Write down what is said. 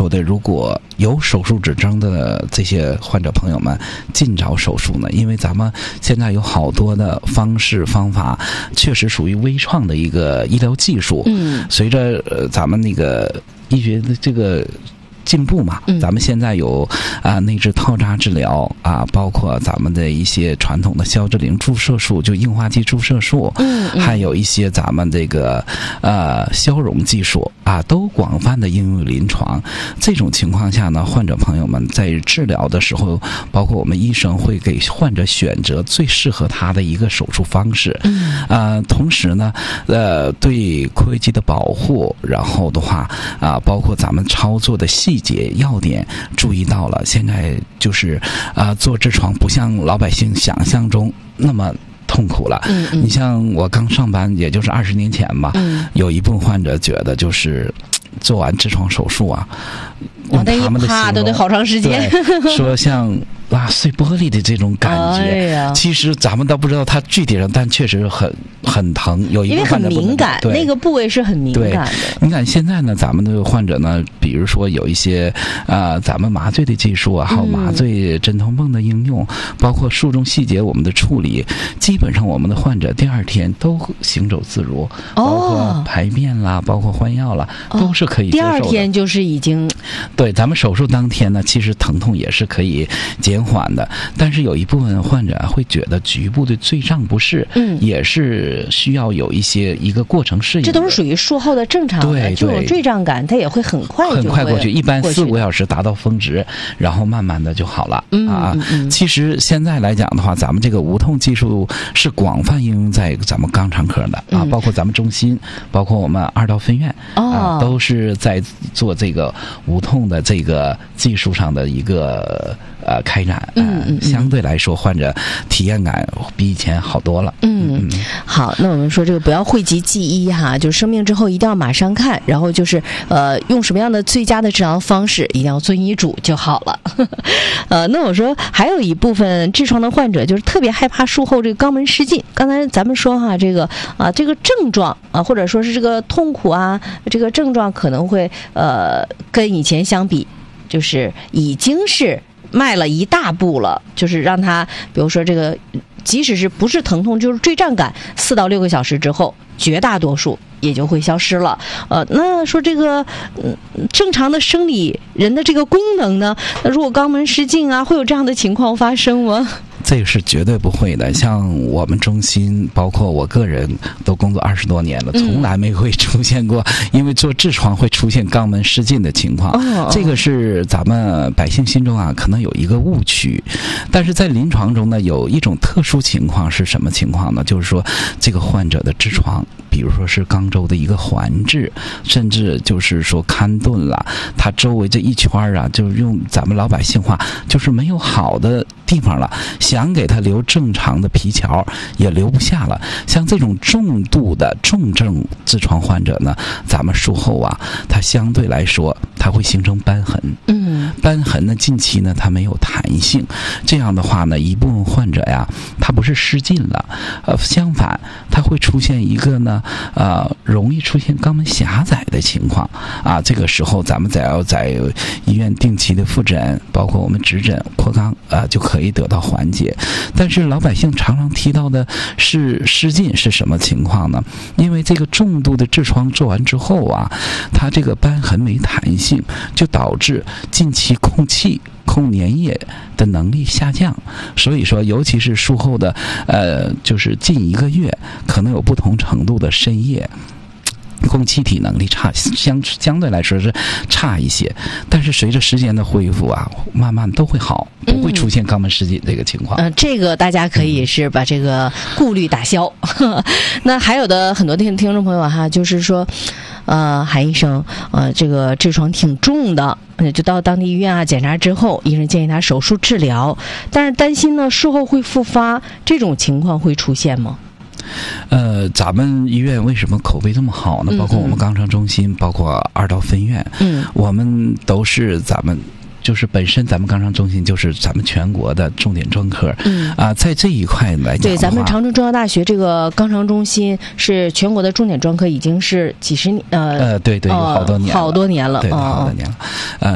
说的，如果有手术指征的这些患者朋友们，尽早手术呢？因为咱们现在有好多的方式方法，确实属于微创的一个医疗技术。随着咱们那个医学的这个进步嘛，咱们现在有内置套扎治疗包括咱们的一些传统的消脂灵注射术，就硬化剂注射术，还有一些咱们这个消融技术都广泛的应用临床。这种情况下呢，患者朋友们在治疗的时候，包括我们医生会给患者选择最适合他的一个手术方式。同时呢，对括约肌的保护，然后的话包括咱们操作的细节要点注意到了。现在就是做痔疮不像老百姓想象中那么痛苦了。你像我刚上班，也就是20年前吧，有一部分患者觉得就是做完痔疮手术用他们的形容， 对，好长时间， 说像碎玻璃的这种感觉。其实咱们倒不知道它具体上，但确实很疼。有一部分因为很敏感，那个部位是很敏感的。 你看现在呢，咱们的患者呢，比如说有一些咱们麻醉的技术还有麻醉镇痛泵的应用，包括术中细节我们的处理，基本上我们的患者第2天都行走自如，包括排便啦，包括换药啦，都是可以接受的。 第2天就是已经。 对，咱们手术当天呢，其实疼痛也是可以减缓的，但是有一部分患者会觉得局部的坠胀不适，也是需要有一个过程适应的。这都是属于术后的正常的， 对， 这种坠胀感它也会很快过去，一般4、5个小时达到峰值，然后慢慢的就好了。其实现在来讲的话，咱们这个无痛技术是广泛应用在咱们肛肠科的包括咱们中心，包括我们2道分院都是在做这个无痛的这个技术上的一个开展。相对来说患者体验感比以前好多了。 好，那我们说这个不要讳疾忌医就生病之后一定要马上看，然后就是用什么样的最佳的治疗方式，一定要遵医嘱就好了。那我说还有一部分痔疮的患者就是特别害怕术后这个肛门失禁。刚才咱们说这个症状或者说是这个痛苦这个症状可能会跟以前相比，就是已经是迈了一大步了，就是让他比如说这个即使是不是疼痛就是坠胀感，4到6个小时之后绝大多数也就会消失了。那说这个正常的生理人的这个功能呢，那如果肛门失禁会有这样的情况发生吗？ 这个是绝对不会的。像我们中心，包括我个人都工作20多年了，从来没会出现过因为做痔疮会出现肛门失禁的情况。这个是咱们百姓心中可能有一个误区。但是在临床中呢，有一种特殊情况是什么情况呢？就是说这个患者的痔疮，比如说是肛周的一个环质，甚至就是说勘顿了，它周围这一圈就是用咱们老百姓话，就是没有好的地方了，想给他留正常的皮条也留不下了。像这种重度的重症痔疮患者呢，咱们术后它相对来说它会形成瘢痕。瘢痕呢近期呢它没有弹性，这样的话呢，一部分患者它不是失禁了，相反它会出现一个呢容易出现肛门狭窄的情况这个时候咱们只要在医院定期的复诊，包括我们指诊扩肛就可以得到缓解。但是老百姓常常提到的是失禁是什么情况呢？因为这个重度的痔疮做完之后它这个瘢痕没弹性，就导致近期控气控粘液的能力下降。所以说尤其是术后的就是近1个月，可能有不同程度的渗液，供气体能力差，相对来说是差一些。但是随着时间的恢复慢慢都会好，不会出现肛门失禁这个情况。 这个大家可以是把这个顾虑打消。那还有的很多听众朋友就是说韩医生这个痔疮挺重的，就到当地医院检查之后，医生建议他手术治疗，但是担心呢术后会复发，这种情况会出现吗？ 咱们医院为什么口碑这么好呢？包括我们肛肠中心，包括2道分院，我们都是咱们就是本身咱们肛肠中心就是咱们全国的重点专科，在这一块来讲的话， 对，咱们长春中药大学这个肛肠中心是全国的重点专科，已经是几十年， 对，有好多年了， 好多年了， 对，好多年了，